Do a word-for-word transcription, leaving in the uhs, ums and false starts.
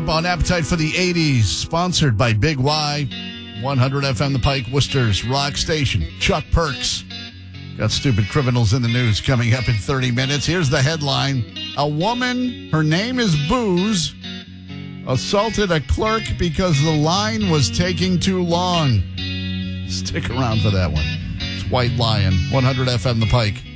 on Appetite for the eighties, sponsored by Big Y, one hundred F M The Pike, Worcester's rock station. Chuck Perks. Got stupid criminals in the news coming up in thirty minutes. Here's the headline. A woman, her name is Booze, assaulted a clerk because the line was taking too long. Stick around for that one. It's White Lion, one hundred F M The Pike.